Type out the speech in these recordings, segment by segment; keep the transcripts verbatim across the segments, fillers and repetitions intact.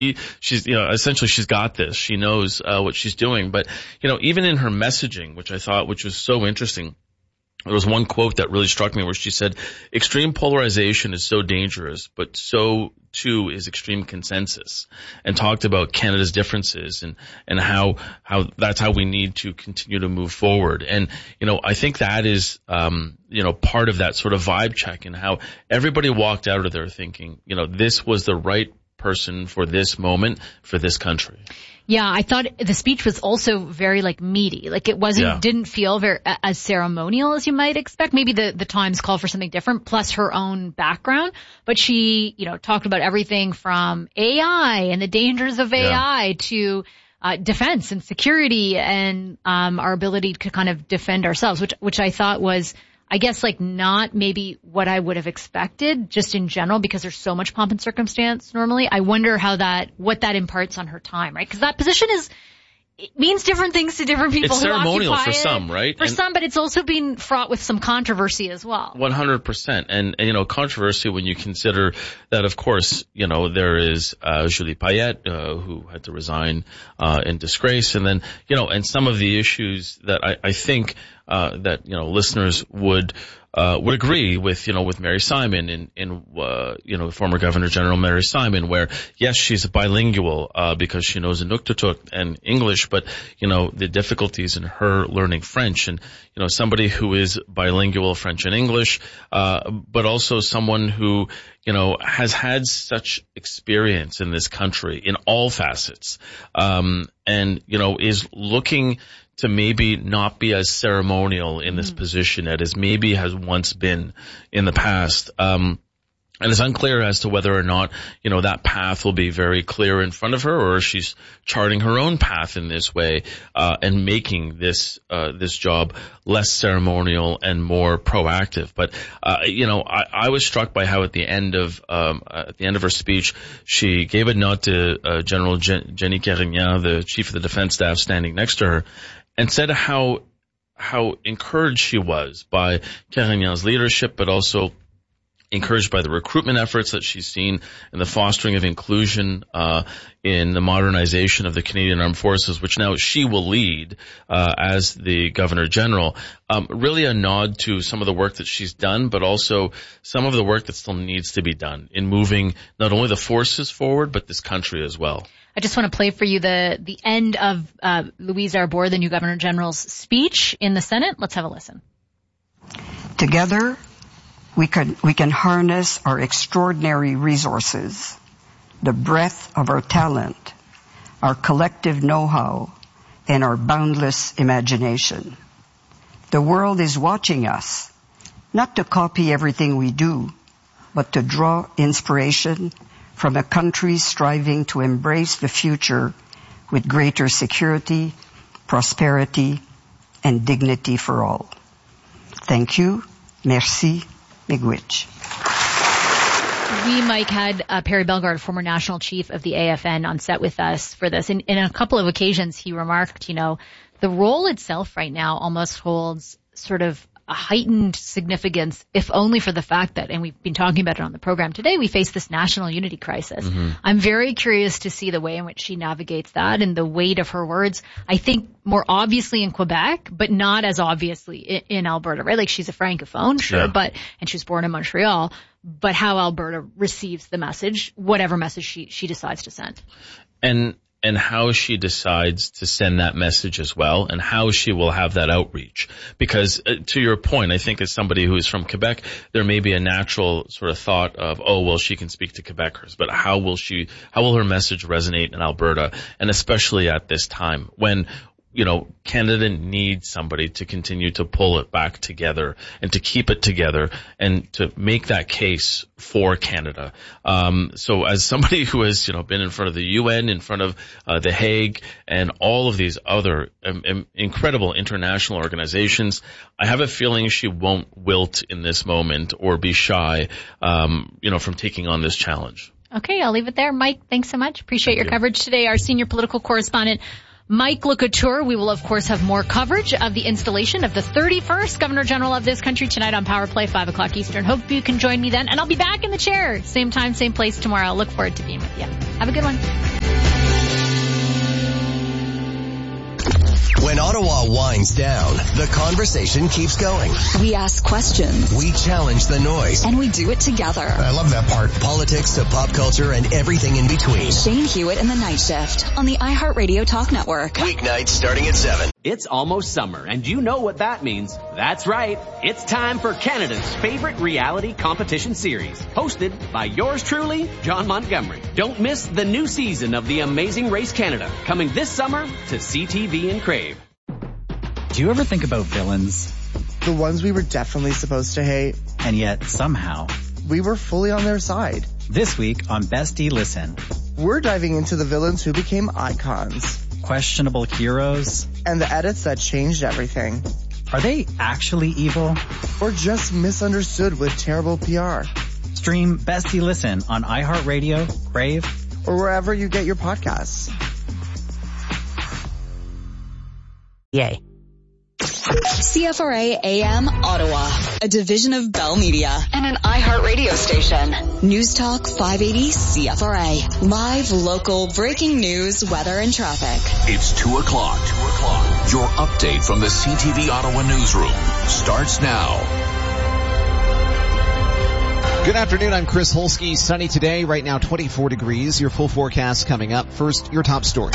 she's, you know, essentially she's got this. She knows uh, what she's doing. But, you know, even in her messaging, which I thought, which was so interesting, there was one quote that really struck me where she said, extreme polarization is so dangerous, but so too is extreme consensus, and talked about Canada's differences and, and how, how that's how we need to continue to move forward. And, you know, I think that is, um, you know, part of that sort of vibe check, and how everybody walked out of there thinking, you know, this was the right person for this moment, for this country. Yeah, I thought the speech was also very like meaty. Like it wasn't, yeah. didn't feel very as ceremonial as you might expect. Maybe the, the times called for something different, plus her own background. But she, you know, talked about everything from A I and the dangers of A I yeah. to uh, defense and security and um, our ability to kind of defend ourselves, which which I thought was, I guess, like not maybe what I would have expected just in general, because there's so much pomp and circumstance normally. I wonder how that, what that imparts on her time, right? Because that position is, it means different things to different people. It's who ceremonial occupy for it. some, right? For and some, but it's also been fraught with some controversy as well. one hundred percent. And, and, you know, controversy when you consider that, of course, you know, there is, uh, Julie Payette, uh, who had to resign, uh, in disgrace. And then, you know, and some of the issues that I, I think, uh, that, you know, listeners would, uh, would agree with, you know, with Mary Simon in, in, uh, you know, former Governor General Mary Simon, where, yes, she's bilingual, uh, because she knows Inuktitut and English, but, you know, the difficulties in her learning French, and, you know, somebody who is bilingual French and English, uh, but also someone who, you know, has had such experience in this country in all facets, um, and, you know, is looking to maybe not be as ceremonial in this mm. position as maybe has once been in the past. Um, and it's unclear as to whether or not, you know, that path will be very clear in front of her, or she's charting her own path in this way, uh, and making this, uh, this job less ceremonial and more proactive. But, uh, you know, I, I was struck by how at the end of, um, at the end of her speech, she gave a nod to, uh, General Jen- Jenny Carignan, the chief of the defense staff, standing next to her, and said how, how encouraged she was by Carignan's leadership, but also encouraged by the recruitment efforts that she's seen and the fostering of inclusion, uh, in the modernization of the Canadian Armed Forces, which now she will lead, uh, as the Governor General. Um, really a nod to some of the work that she's done, but also some of the work that still needs to be done in moving not only the forces forward, but this country as well. I just want to play for you the, the end of, uh, Louise Arbour, the new Governor General's speech in the Senate. Let's have a listen. Together, we can, we can harness our extraordinary resources, the breadth of our talent, our collective know-how, and our boundless imagination. The world is watching us, not to copy everything we do, but to draw inspiration from a country striving to embrace the future with greater security, prosperity, and dignity for all. Thank you. Merci. Miigwech. We, Mike, had uh, Perry Bellegarde, former national chief of the A F N, on set with us for this. In, in a couple of occasions, he remarked, you know, the role itself right now almost holds sort of a heightened significance, if only for the fact that, and we've been talking about it on the program today, we face this national unity crisis. Mm-hmm. I'm very curious to see the way in which she navigates that and the weight of her words. I think more obviously in Quebec, but not as obviously in, in Alberta, right? Like she's a francophone, sure, yeah. but, and she was born in Montreal, but how Alberta receives the message, whatever message she, she decides to send. And, and how she decides to send that message as well, and how she will have that outreach. Because uh, to your point, I think as somebody who is from Quebec, there may be a natural sort of thought of, oh, well, she can speak to Quebecers, but how will she, how will her message resonate in Alberta? And especially at this time when, you know, Canada needs somebody to continue to pull it back together and to keep it together and to make that case for Canada. Um, so as somebody who has, you know, been in front of the U N, in front of uh, The Hague and all of these other um, um, incredible international organizations, I have a feeling she won't wilt in this moment or be shy, um, you know, from taking on this challenge. Okay, I'll leave it there. Mike, thanks so much. Appreciate Thank your you. coverage today. Our senior political correspondent, Mike LeCouture. We will, of course, have more coverage of the installation of the thirty-first Governor General of this country tonight on Power Play, five o'clock Eastern. Hope you can join me then. And I'll be back in the chair, same time, same place tomorrow. I'll look forward to being with you. Have a good one. When Ottawa winds down, the conversation keeps going. We ask questions. We challenge the noise. And we do it together. I love that part. Politics to pop culture and everything in between. Shane Hewitt in the Night Shift on the iHeartRadio Talk Network. Weeknights starting at seven. It's almost summer, and you know what that means. That's right. It's time for Canada's favorite reality competition series, hosted by yours truly, John Montgomery. Don't miss the new season of The Amazing Race Canada, coming this summer to C T V and Crave. Do you ever think about villains? The ones we were definitely supposed to hate. And yet, somehow, we were fully on their side. This week on Bestie Listen, we're diving into the villains who became icons. Questionable heroes. And the edits that changed everything. Are they actually evil? Or just misunderstood with terrible P R? Stream Bestie Listen on iHeartRadio, Crave, or wherever you get your podcasts. Yay. C F R A A M Ottawa, a division of Bell Media and an iHeartRadio station. News Talk five eighty C F R A. Live, local, breaking news, weather, and traffic. It's two o'clock. Two o'clock. Your update from the C T V Ottawa newsroom starts now. Good afternoon, I'm Chris Holsky. Sunny today, right now twenty-four degrees. Your full forecast coming up. First, your top stories.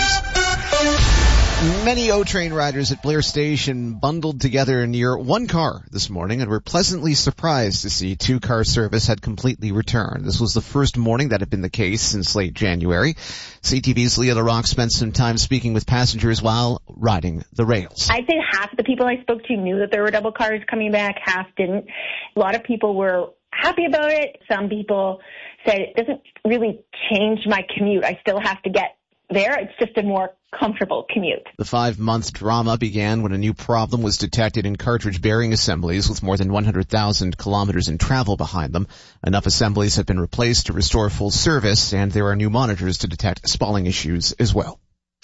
Many O-Train riders at Blair Station bundled together near one car this morning and were pleasantly surprised to see two-car service had completely returned. This was the first morning that had been the case since late January. C T V's Leah LaRocque spent some time speaking with passengers while riding the rails. I'd say half of the people I spoke to knew that there were double cars coming back, half didn't. A lot of people were happy about it. Some people said it doesn't really change my commute. I still have to get there. It's just a more comfortable commute. The five-month drama began when a new problem was detected in cartridge bearing assemblies with more than one hundred thousand kilometers in travel behind them. Enough assemblies have been replaced to restore full service, and there are new monitors to detect spalling issues as well.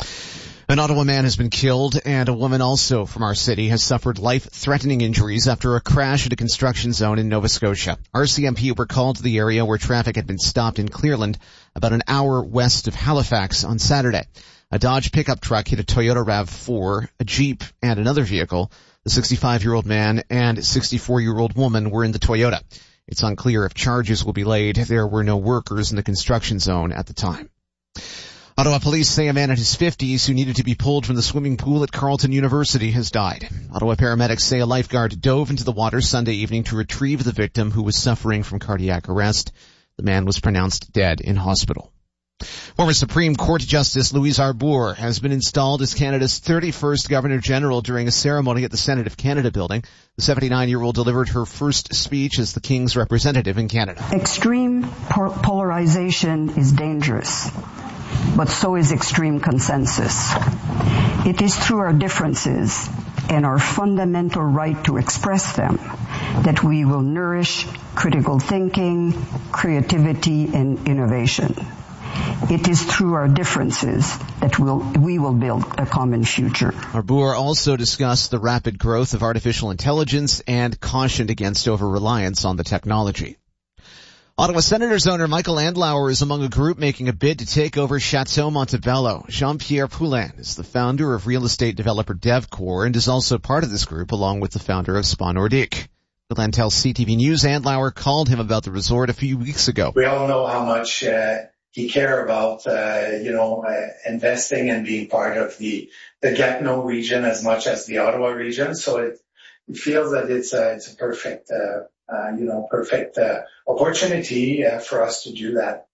An Ottawa man has been killed, and a woman also from our city has suffered life-threatening injuries after a crash at a construction zone in Nova Scotia. R C M P were called to the area where traffic had been stopped in Clearland, about an hour west of Halifax on Saturday. A Dodge pickup truck hit a Toyota RAV four, a Jeep, and another vehicle. The sixty-five-year-old man and sixty-four-year-old woman were in the Toyota. It's unclear if charges will be laid. There were no workers in the construction zone at the time. Ottawa police say a man in his fifties who needed to be pulled from the swimming pool at Carleton University has died. Ottawa paramedics say a lifeguard dove into the water Sunday evening to retrieve the victim who was suffering from cardiac arrest. The man was pronounced dead in hospital. Former Supreme Court Justice Louise Arbour has been installed as Canada's thirty-first Governor General during a ceremony at the Senate of Canada building. The seventy-nine-year-old delivered her first speech as the King's representative in Canada. Extreme polarization is dangerous, but so is extreme consensus. It is through our differences and our fundamental right to express them that we will nourish critical thinking, creativity, and innovation. It is through our differences that we'll, we will build a common future. Arbour also discussed the rapid growth of artificial intelligence and cautioned against over-reliance on the technology. Ottawa Senators owner Michael Andlauer is among a group making a bid to take over Chateau Montebello. Jean-Pierre Poulin is the founder of real estate developer DevCore and is also part of this group along with the founder of Spa Nordique. Poulin tells C T V News Andlauer called him about the resort a few weeks ago. We all know how much uh, he cared about, uh, you know, uh, investing and being part of the, the Gatineau region as much as the Ottawa region. So it, it feels that it's a, it's a perfect, uh, uh, you know, perfect uh, opportunity uh, for us to do that.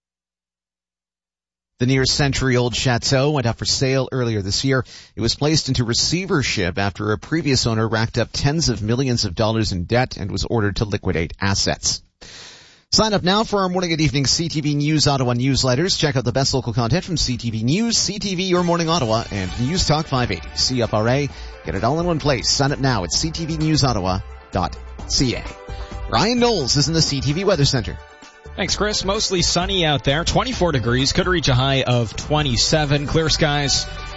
The near-century-old chateau went up for sale earlier this year. It was placed into receivership after a previous owner racked up tens of millions of dollars in debt and was ordered to liquidate assets. Sign up now for our morning and evening C T V News Ottawa newsletters. Check out the best local content from C T V News, C T V Your Morning Ottawa, and News Talk five eighty, C F R A. Get it all in one place. Sign up now at c t v news ottawa dot c a. Ryan Knowles is in the C T V Weather Center. Thanks, Chris. Mostly sunny out there. twenty-four degrees. Could reach a high of twenty-seven. Clear skies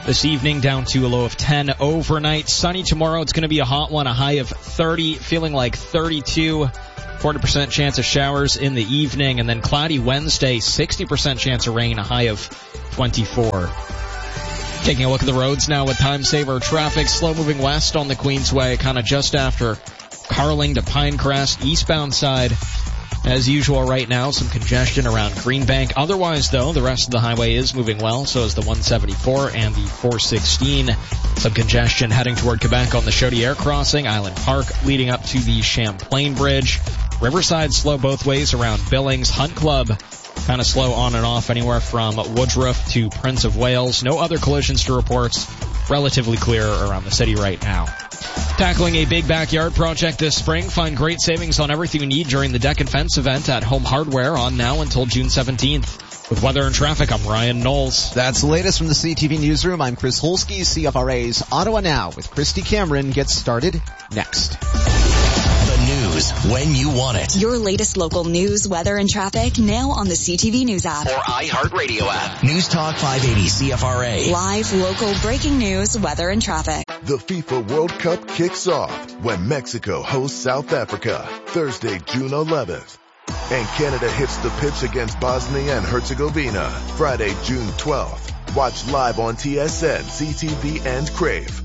this evening, down to a low of ten overnight. Sunny tomorrow. It's going to be a hot one, a high of thirty, feeling like thirty-two. forty percent chance of showers in the evening, and then cloudy Wednesday, sixty percent chance of rain, a high of twenty-four. Taking a look at the roads now with time saver traffic, slow moving west on the Queensway, kind of just after Carling to Pinecrest, eastbound side. As usual right now, some congestion around Greenbank. Otherwise, though, the rest of the highway is moving well. So is the one seventy-four and the four sixteen. Some congestion heading toward Quebec on the Chaudière crossing, Island Park leading up to the Champlain Bridge. Riverside slow both ways around Billings. Hunt Club kind of slow on and off anywhere from Woodruff to Prince of Wales. No other collisions to report. Relatively clear around the city right now. Tackling a big backyard project this spring, find great savings on everything you need during the Deck and Fence event at Home Hardware on now until June seventeenth. With weather and traffic, I'm Ryan Knowles. That's the latest from the C T V Newsroom. I'm Chris Holsky. C F R A's Ottawa Now with Christy Cameron gets started next. News when you want it. Your latest local news, weather, and traffic now on the C T V News app. Or iHeartRadio app. News Talk five eighty C F R A. Live, local, breaking news, weather, and traffic. The FIFA World Cup kicks off when Mexico hosts South Africa, Thursday, June eleventh. And Canada hits the pitch against Bosnia and Herzegovina, Friday, June twelfth. Watch live on T S N, C T V, and Crave.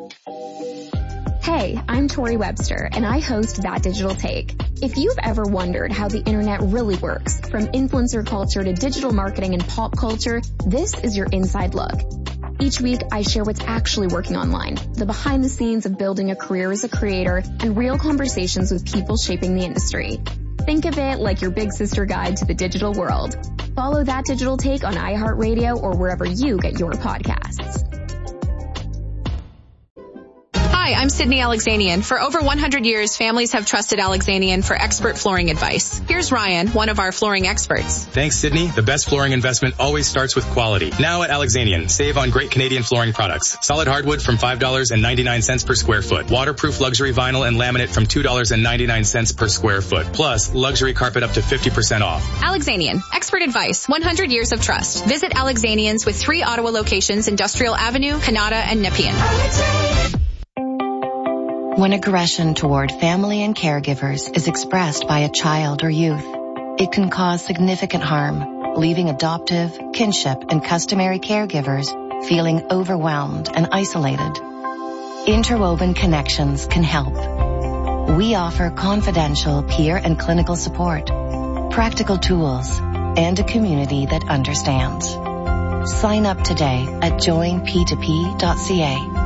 Hey, I'm Tori Webster, and I host That Digital Take. If you've ever wondered how the internet really works, from influencer culture to digital marketing and pop culture, this is your inside look. Each week, I share what's actually working online, the behind the scenes of building a career as a creator, and real conversations with people shaping the industry. Think of it like your big sister guide to the digital world. Follow That Digital Take on iHeartRadio or wherever you get your podcasts. Hi, I'm Sydney Alexanian. For over one hundred years, families have trusted Alexanian for expert flooring advice. Here's Ryan, one of our flooring experts. Thanks, Sydney. The best flooring investment always starts with quality. Now at Alexanian, save on great Canadian flooring products. Solid hardwood from five dollars and ninety-nine cents per square foot. Waterproof luxury vinyl and laminate from two dollars and ninety-nine cents per square foot. Plus, luxury carpet up to fifty percent off. Alexanian, expert advice, one hundred years of trust. Visit Alexanian's with three Ottawa locations, Industrial Avenue, Kanata, and Nepean. When aggression toward family and caregivers is expressed by a child or youth, it can cause significant harm, leaving adoptive, kinship, and customary caregivers feeling overwhelmed and isolated. Interwoven Connections can help. We offer confidential peer and clinical support, practical tools, and a community that understands. Sign up today at join p two p dot c a.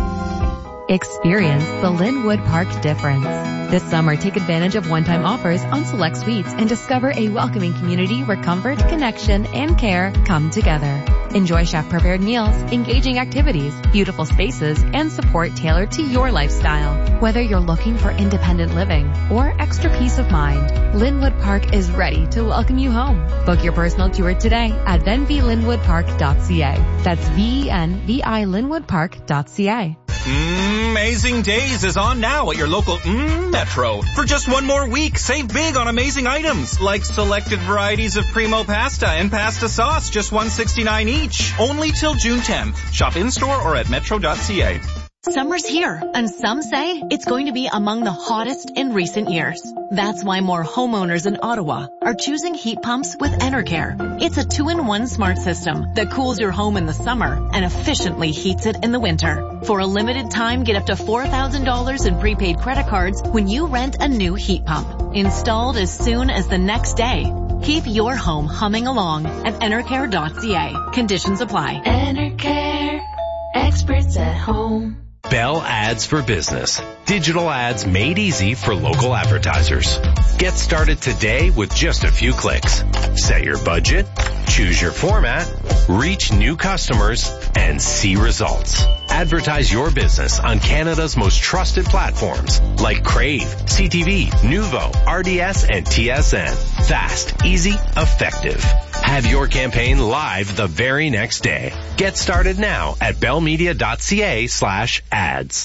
Experience the Linwood Park difference. This summer, take advantage of one-time offers on select suites and discover a welcoming community where comfort, connection, and care come together. Enjoy chef-prepared meals, engaging activities, beautiful spaces, and support tailored to your lifestyle. Whether you're looking for independent living or extra peace of mind, Linwood Park is ready to welcome you home. Book your personal tour today at venvi linwood park dot c a. That's V E N V I linwood park dot c a. Amazing Days is on now at your local mm, Metro. For just one more week, save big on amazing items like selected varieties of Primo pasta and pasta sauce, just one dollar and sixty-nine cents each. Only till June tenth. Shop in-store or at metro dot c a. Summer's here, and some say it's going to be among the hottest in recent years. That's why more homeowners in Ottawa are choosing heat pumps with Enercare. It's a two-in-one smart system that cools your home in the summer and efficiently heats it in the winter. For a limited time, get up to four thousand dollars in prepaid credit cards when you rent a new heat pump. Installed as soon as the next day. Keep your home humming along at enercare dot c a. Conditions apply. Enercare, experts at home. Bell Ads for Business. Digital ads made easy for local advertisers. Get started today with just a few clicks. Set your budget, choose your format, reach new customers, and see results. Advertise your business on Canada's most trusted platforms like Crave, C T V, Nuvo, R D S, and T S N. Fast, easy, effective. Have your campaign live the very next day. Get started now at bellmedia dot c a slash ads.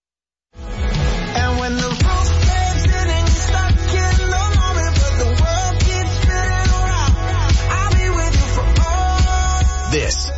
And when the road caves in and you're stuck in the moment, but the world keeps spinning around, I'll be with you for all. This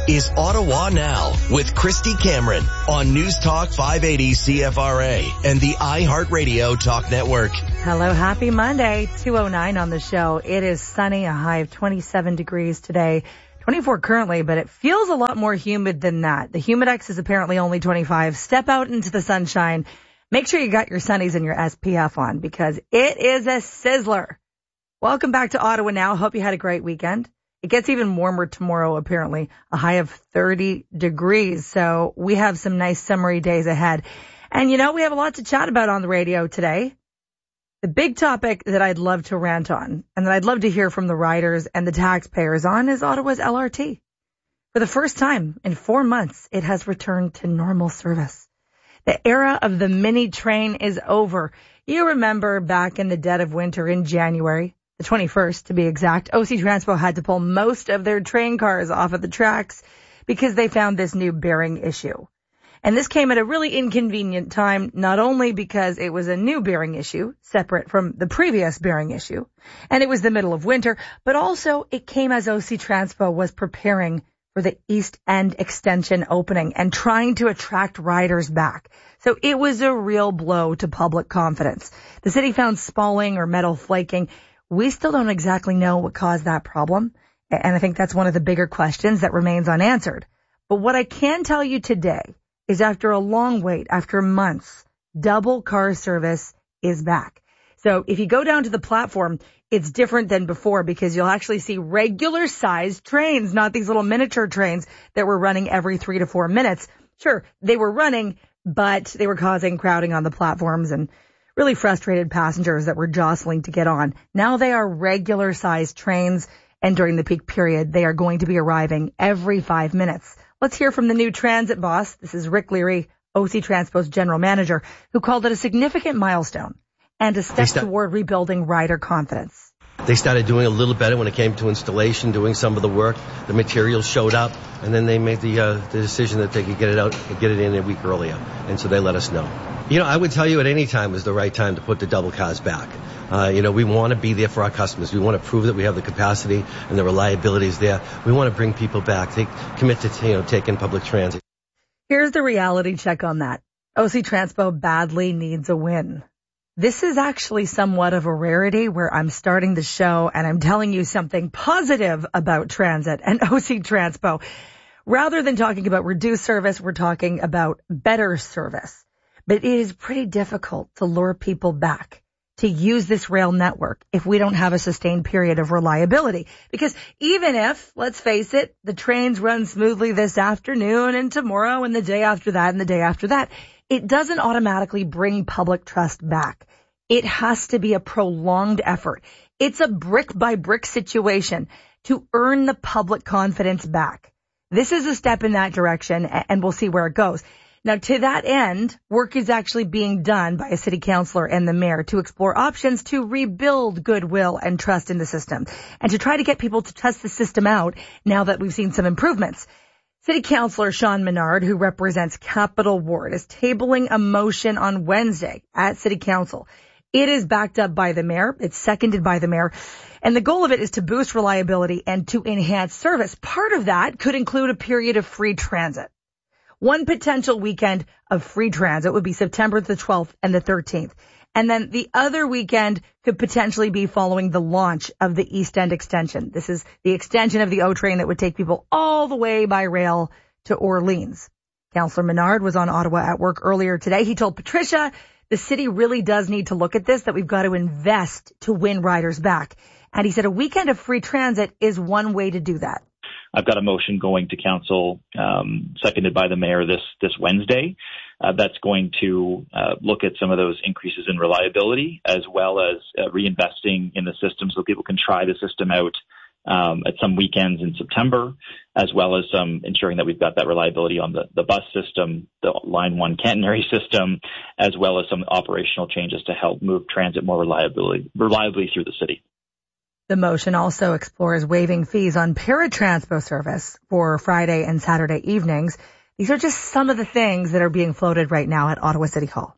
is Ottawa Now with Christy Cameron on News Talk five eighty C F R A and the iHeartRadio Talk Network. Hello, happy Monday, two oh nine on the show. It is sunny, a high of twenty-seven degrees today, twenty-four currently, but it feels a lot more humid than that. The Humidex is apparently only twenty-five. Step out into the sunshine. Make sure you got your sunnies and your S P F on because it is a sizzler. Welcome back to Ottawa Now. Hope you had a great weekend. It gets even warmer tomorrow, apparently, a high of thirty degrees. So we have some nice summery days ahead. And, you know, we have a lot to chat about on the radio today. The big topic that I'd love to rant on and that I'd love to hear from the riders and the taxpayers on is Ottawa's L R T. For the first time in four months, it has returned to normal service. The era of the mini train is over. You remember back in the dead of winter in January, the twenty-first to be exact, O C Transpo had to pull most of their train cars off of the tracks because they found this new bearing issue. And this came at a really inconvenient time, not only because it was a new bearing issue, separate from the previous bearing issue, and it was the middle of winter, but also it came as O C Transpo was preparing for the East End extension opening and trying to attract riders back. So it was a real blow to public confidence. The city found spalling or metal flaking. We still don't exactly know what caused that problem, and I think that's one of the bigger questions that remains unanswered. But what I can tell you today is after a long wait, after months, double car service is back. So if you go down to the platform, it's different than before because you'll actually see regular sized trains, not these little miniature trains that were running every three to four minutes. Sure, they were running, but they were causing crowding on the platforms and really frustrated passengers that were jostling to get on. Now they are regular sized trains, and during the peak period, they are going to be arriving every five minutes. Let's hear from the new transit boss. This is Rick Leary, O C Transpo's general manager, who called it a significant milestone and a step st- toward rebuilding rider confidence. They started doing a little better when it came to installation, doing some of the work. The materials showed up, and then they made the uh, the decision that they could get it out and get it in a week earlier. And so they let us know. You know, I would tell you at any time is the right time to put the double cars back. Uh, you know, we want to be there for our customers. We want to prove that we have the capacity and the reliability is there. We want to bring people back. They commit to, you know, taking public transit. Here's the reality check on that. O C Transpo badly needs a win. This is actually somewhat of a rarity where I'm starting the show and I'm telling you something positive about transit and O C Transpo. Rather than talking about reduced service, we're talking about better service. But it is pretty difficult to lure people back to use this rail network if we don't have a sustained period of reliability. Because even if, let's face it, the trains run smoothly this afternoon and tomorrow and the day after that and the day after that, it doesn't automatically bring public trust back. It has to be a prolonged effort. It's a brick by brick situation to earn the public confidence back. This is a step in that direction, and we'll see where it goes. Now, to that end, work is actually being done by a city councillor and the mayor to explore options to rebuild goodwill and trust in the system and to try to get people to test the system out now that we've seen some improvements. City Councillor Sean Menard, who represents Capital Ward, is tabling a motion on Wednesday at City Council. It is backed up by the mayor. It's seconded by the mayor. And the goal of it is to boost reliability and to enhance service. Part of that could include a period of free transit. One potential weekend of free transit would be September the twelfth and the thirteenth. And then the other weekend could potentially be following the launch of the East End extension. This is the extension of the O train that would take people all the way by rail to Orleans. Councillor Menard was on Ottawa at Work earlier today. He told Patricia the city really does need to look at this, that we've got to invest to win riders back. And he said a weekend of free transit is one way to do that. I've got a motion going to council, um, seconded by the mayor this, this Wednesday. Uh, that's going to uh, look at some of those increases in reliability as well as uh, reinvesting in the system so people can try the system out um, at some weekends in September, as well as um, ensuring that we've got that reliability on the, the bus system, the Line one catenary system, as well as some operational changes to help move transit more reliably, reliably through the city. The motion also explores waiving fees on paratranspo service for Friday and Saturday evenings. These are just some of the things that are being floated right now at Ottawa City Hall.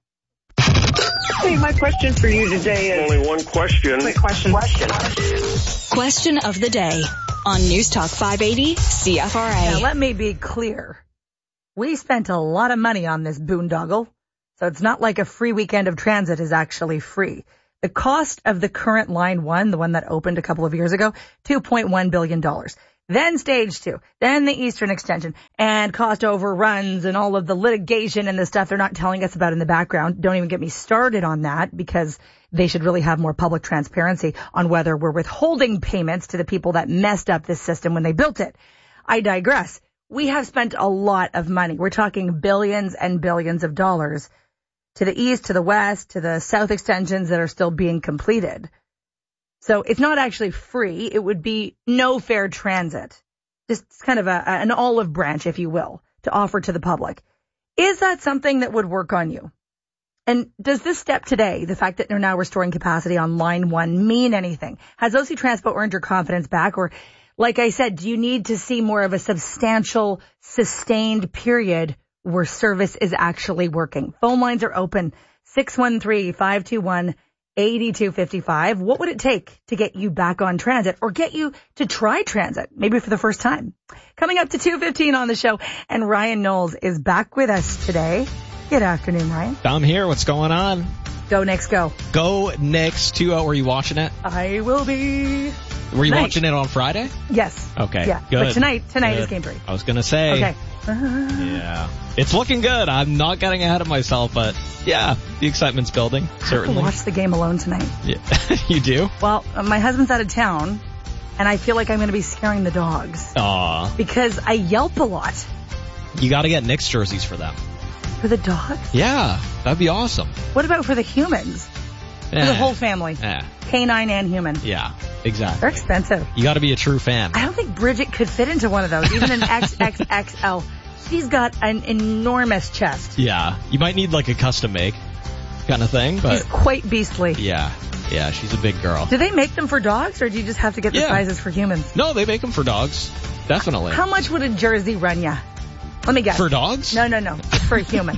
Hey, my question for you today is... Only one question. Quick question. Question. Question of the day. on News Talk five eighty C F R A. Now, let me be clear. We spent a lot of money on this boondoggle, so it's not like a free weekend of transit is actually free. The cost of the current Line one, the one that opened a couple of years ago, two point one billion dollars. Then Stage two, then the Eastern Extension, and cost overruns and all of the litigation and the stuff they're not telling us about in the background. Don't even get me started on that, because they should really have more public transparency on whether we're withholding payments to the people that messed up this system when they built it. I digress. We have spent a lot of money. We're talking billions and billions of dollars to the east, to the west, to the south extensions that are still being completed. So it's not actually free. It would be no fare transit. Just kind of a, an olive branch, if you will, to offer to the public. Is that something that would work on you? And does this step today, the fact that they're now restoring capacity on Line one, mean anything? Has O C Transpo earned your confidence back? Or, like I said, do you need to see more of a substantial, sustained period where service is actually working? Phone lines are open. six one three, five two one, eight two five five. What would it take to get you back on transit, or get you to try transit, maybe for the first time? Coming up to two fifteen on the show, and Ryan Knowles is back with us today. Good afternoon, Ryan. I'm here. What's going on? Go Knicks, go. Go Knicks. two oh. Were you watching it? I will be. Were you Tonight. watching it on Friday? Yes. Okay. Yeah. Good. But tonight, tonight Good. is game three. I was going to say. Okay. Yeah. It's looking good. I'm not getting ahead of myself, but yeah, the excitement's building, certainly. I have to watch the game alone tonight. Yeah. You do? Well, my husband's out of town, and I feel like I'm going to be scaring the dogs. Aw. Because I yelp a lot. You got to get Knicks jerseys for them. For the dogs? Yeah, that'd be awesome. What about for the humans? Yeah. For the whole family. Yeah. Canine and human. Yeah, exactly. They're expensive. You got to be a true fan. I don't think Bridget could fit into one of those, even an X X X L. She's got an enormous chest. Yeah, you might need like a custom make kind of thing, but she's quite beastly. Yeah, yeah, she's a big girl. Do they make them for dogs, or do you just have to get the yeah. sizes for humans? No, they make them for dogs. Definitely. How much would a jersey run you? Let me guess. For dogs? No, no, no. For a human.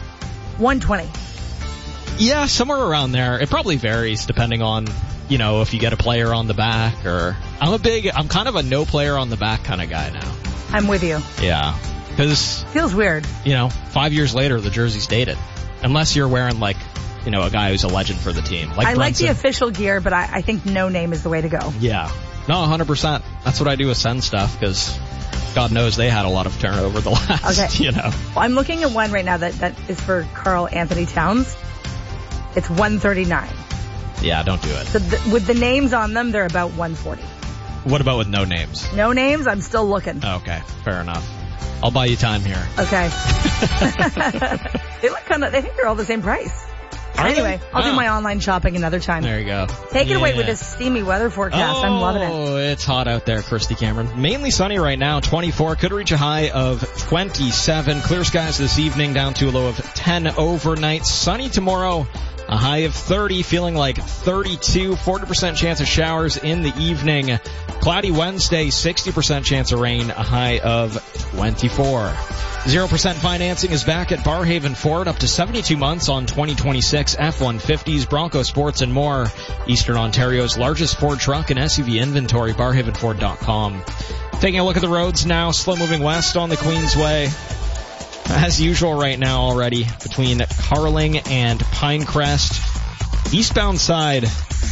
one twenty. Yeah, somewhere around there. It probably varies depending on, you know, if you get a player on the back, or I'm a big, I'm kind of a no player on the back kind of guy now. I'm with you. Yeah. Because feels weird. You know, five years later, the jersey's dated. Unless you're wearing, like, you know, a guy who's a legend for the team. Like I Brunson. like the official gear, but I, I think no name is the way to go. Yeah. No, one hundred percent. That's what I do with Send stuff, because God knows they had a lot of turnover the last, okay. you know. Well, I'm looking at one right now that, that is for Karl Anthony Towns. It's one thirty-nine. Yeah, don't do it. So the, with the names on them, they're about one forty. What about with no names? No names? I'm still looking. Okay, fair enough. I'll buy you time here. Okay. They look kind of, they think they're all the same price. Are anyway, they? I'll wow. do my online shopping another time. There you go. Take it yeah. away with this steamy weather forecast. Oh, I'm loving it. Oh, it's hot out there, Christy Cameron. Mainly sunny right now, twenty-four. Could reach a high of twenty-seven. Clear skies this evening, down to a low of ten overnight. Sunny tomorrow, a high of thirty, feeling like thirty-two. forty percent chance of showers in the evening. Cloudy Wednesday, sixty percent chance of rain, a high of twenty-four. zero percent financing is back at Barhaven Ford, up to seventy-two months on twenty twenty-six F one fifties, Bronco Sports, and more. Eastern Ontario's largest Ford truck and S U V inventory, barhaven ford dot com. Taking a look at the roads now, slow moving west on the Queensway. As usual right now already, between Carling and Pinecrest. Eastbound side,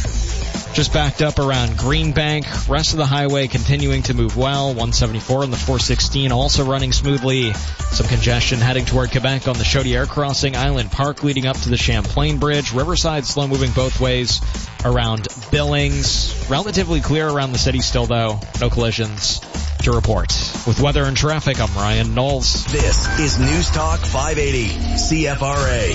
just backed up around Greenbank. Rest of the highway continuing to move well. one seventy-four and the four sixteen also running smoothly. Some congestion heading toward Quebec on the Chaudière crossing. Island Park leading up to the Champlain Bridge. Riverside slow moving both ways around Billings. Relatively clear around the city still though. No collisions to report. With weather and traffic, I'm Ryan Knowles. This is News Talk five eighty C F R A.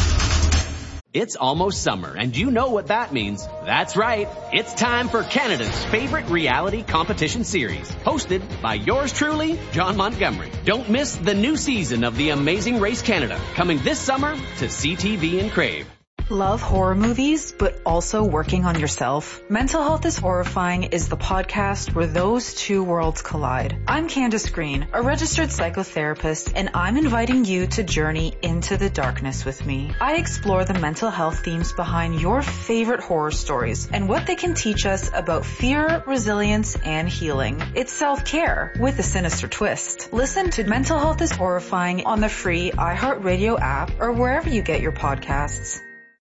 It's almost summer, and you know what that means. That's right. It's time for Canada's favorite reality competition series, hosted by yours truly, John Montgomery. Don't miss the new season of The Amazing Race Canada, coming this summer to C T V and Crave. Love horror movies, but also working on yourself? Mental Health is Horrifying is the podcast where those two worlds collide. I'm Candace Green, a registered psychotherapist, and I'm inviting you to journey into the darkness with me. I explore the mental health themes behind your favorite horror stories and what they can teach us about fear, resilience, and healing. It's self-care with a sinister twist. Listen to Mental Health is Horrifying on the free iHeartRadio app or wherever you get your podcasts.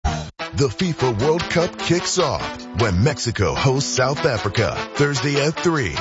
The FIFA World Cup kicks off when Mexico hosts South Africa Thursday at three.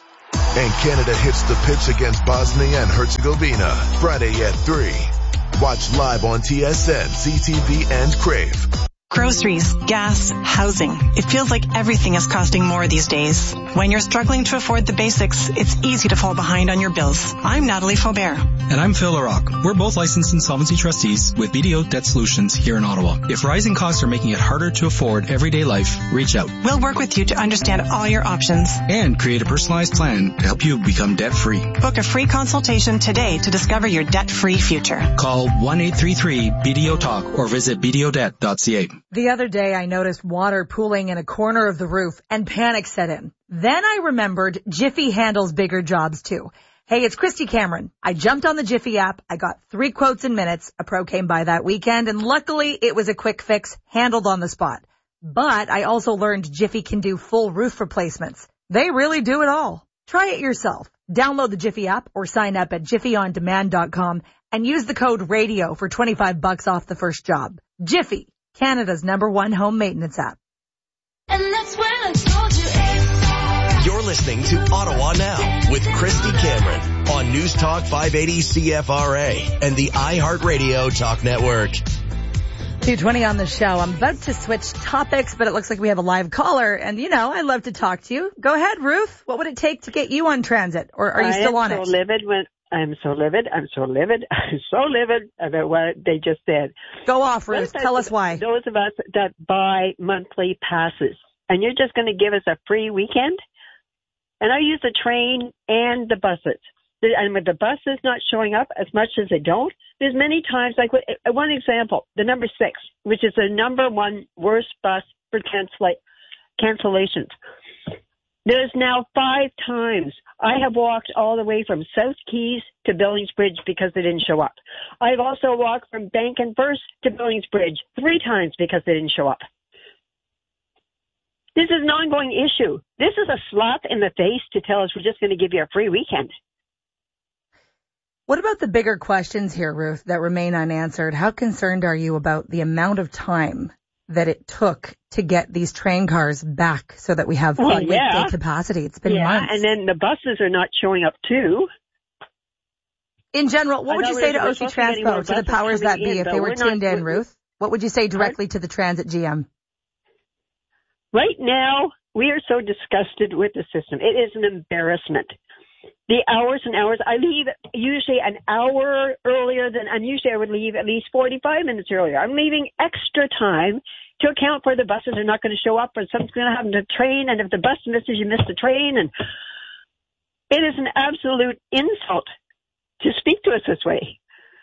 And Canada hits the pitch against Bosnia and Herzegovina Friday at three. Watch live on T S N, C T V, and Crave. Groceries, gas, housing. It feels like everything is costing more these days. When you're struggling to afford the basics, it's easy to fall behind on your bills. I'm Natalie Faubert. And I'm Phil LaRock. We're both licensed insolvency trustees with B D O Debt Solutions here in Ottawa. If rising costs are making it harder to afford everyday life, reach out. We'll work with you to understand all your options and create a personalized plan to help you become debt-free. Book a free consultation today to discover your debt-free future. Call one eight three three B D O talk or visit b d o debt dot c a. The other day I noticed water pooling in a corner of the roof and panic set in. Then I remembered Jiffy handles bigger jobs too. Hey, it's Christy Cameron. I jumped on the Jiffy app. I got three quotes in minutes. A pro came by that weekend, and luckily it was a quick fix handled on the spot. But I also learned Jiffy can do full roof replacements. They really do it all. Try it yourself. Download the Jiffy app or sign up at jiffy on demand dot com and use the code RADIO for twenty-five bucks off the first job. Jiffy, Canada's number one home maintenance app. And that's when I told you it's alright. You're listening to Ottawa Now with Christy Cameron on News Talk five eighty C F R A and the iHeartRadio Talk Network. two twenty on the show. I'm about to switch topics, but it looks like we have a live caller. And, you know, I'd love to talk to you. Go ahead, Ruth. What would it take to get you on transit? Or are you I still on so it? Livid when, I'm so livid. I'm so livid. I'm so livid about what they just said. Go off, Ruth. Tell us why. Those of us that buy monthly passes, and you're just going to give us a free weekend? And I use the train and the buses. And with the buses not showing up as much as they don't, there's many times, like one example, the number six, which is the number one worst bus for cancel- cancellations. There's now five times I have walked all the way from South Keys to Billings Bridge because they didn't show up. I've also walked from Bank and First to Billings Bridge three times because they didn't show up. This is an ongoing issue. This is a slap in the face to tell us we're just going to give you a free weekend. What about the bigger questions here, Ruth, that remain unanswered? How concerned are you about the amount of time that it took to get these train cars back so that we have full well, yeah. weekday capacity? It's been yeah, months. And then the buses are not showing up too. In general, what I would you say to O C Transpo, to the powers that be, in, if they were tuned not, in, Ruth? What would you say directly right? to the transit G M? Right now, we are so disgusted with the system. It is an embarrassment. The hours and hours, I leave usually an hour earlier than, and usually I would leave at least forty-five minutes earlier. I'm leaving extra time to account for the buses are not going to show up or something's going to happen to the train. And if the bus misses, you miss the train. And it is an absolute insult to speak to us this way.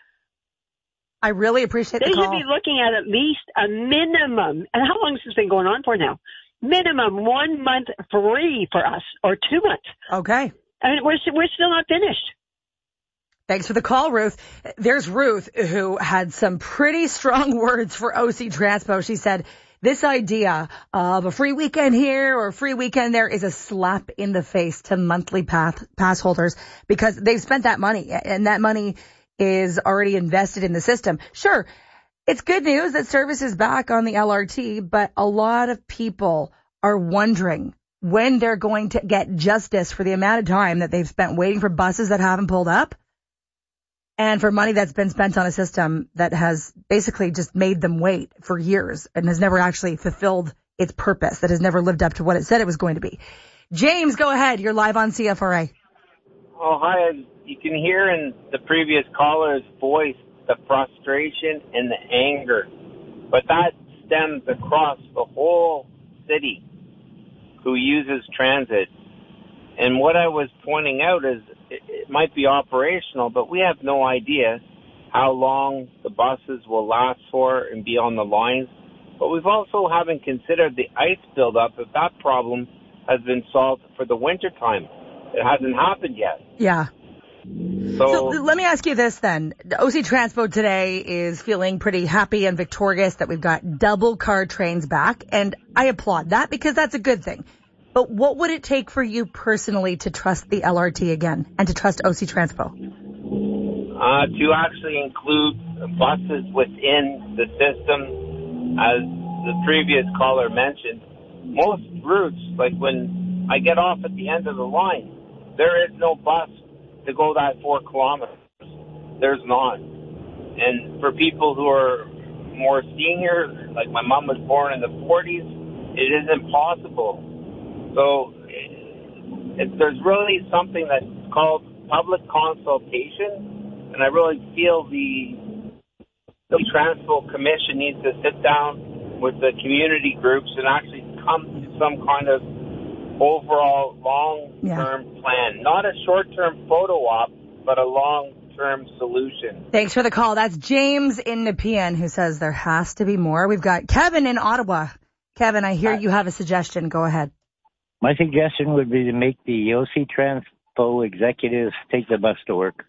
I really appreciate they the call. They should be looking at at least a minimum. And how long has this been going on for now? Minimum one month free for us or two months. Okay. I mean, we're, we're still not finished. Thanks for the call, Ruth. There's Ruth, who had some pretty strong words for O C Transpo. She said, this idea of a free weekend here or a free weekend there is a slap in the face to monthly pass, pass holders because they've spent that money, and that money is already invested in the system. Sure, it's good news that service is back on the L R T, but a lot of people are wondering when they're going to get justice for the amount of time that they've spent waiting for buses that haven't pulled up and for money that's been spent on a system that has basically just made them wait for years and has never actually fulfilled its purpose, that has never lived up to what it said it was going to be. James, go ahead. You're live on C F R A. Oh, hi. You can hear in the previous caller's voice the frustration and the anger, but that stems across the whole city who uses transit. And what I was pointing out is it, it might be operational, but we have no idea how long the buses will last for and be on the lines. But we've also haven't considered the ice buildup if that problem has been solved for the wintertime. It hasn't happened yet. Yeah. So, so let me ask you this then. O C Transpo today is feeling pretty happy and victorious that we've got double car trains back, and I applaud that because that's a good thing. But what would it take for you personally to trust the L R T again and to trust O C Transpo? Uh, to actually include buses within the system, as the previous caller mentioned, most routes, like when I get off at the end of the line, there is no bus to go that four kilometers. There's not. And for people who are more senior, like my mom was born in the forties, it is impossible. So it, there's really something that's called public consultation, and I really feel the, the Transpo Commission needs to sit down with the community groups and actually come to some kind of overall long-term yeah. plan, not a short-term photo op, but a long-term solution. Thanks for the call. That's James in Nepean who says there has to be more. We've got Kevin in Ottawa. Kevin, I hear you have a suggestion. Go ahead. My suggestion would be to make the O C Transpo executives take the bus to work.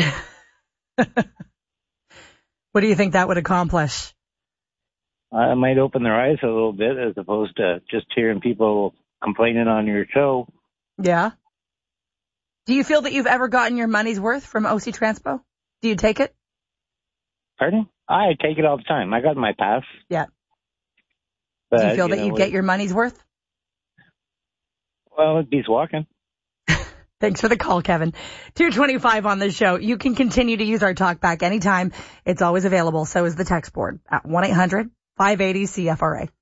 What do you think that would accomplish? Uh, it might open their eyes a little bit as opposed to just hearing people complaining on your show. Yeah. Do you feel that you've ever gotten your money's worth from O C Transpo? Do you take it? Pardon? I take it all the time. I got my pass. Yeah. But, Do you feel you that know, you get your money's worth? Well, it beats walking. Thanks for the call, Kevin. two twenty-five on the show. You can continue to use our talk back anytime. It's always available. So is the text board at one eight hundred five eighty C F R A.